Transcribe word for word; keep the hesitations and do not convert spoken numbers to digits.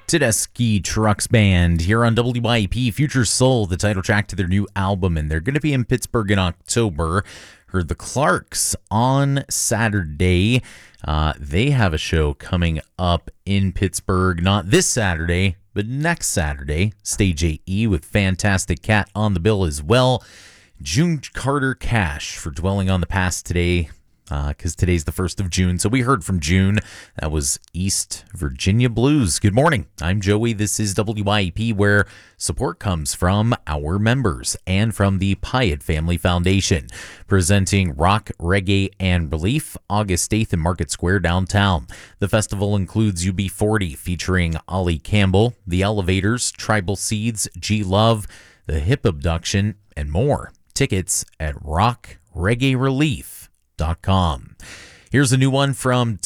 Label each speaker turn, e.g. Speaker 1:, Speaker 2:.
Speaker 1: Tedeschi Trucks Band here on W Y E P. Future Soul, the title track to their new album, and they're going to be in Pittsburgh in October. Heard the Clarks on Saturday. Uh, they have a show coming up in Pittsburgh, not this Saturday, but next Saturday. Stage A E with Fantastic Cat on the bill as well. June Carter Cash for Dwelling on the Past today, because uh, today's the first of June. So we heard from June. That was East Virginia Blues. Good morning. I'm Joey. This is W Y E P, where support comes from our members and from the Pyatt Family Foundation, presenting Rock, Reggae, and Relief August eighth in Market Square downtown. The festival includes U B forty featuring Ollie Campbell, The Elevators, Tribal Seeds, G Love, The Hip Abduction, and more. Tickets at rock reggae relief dot com. Here's a new one from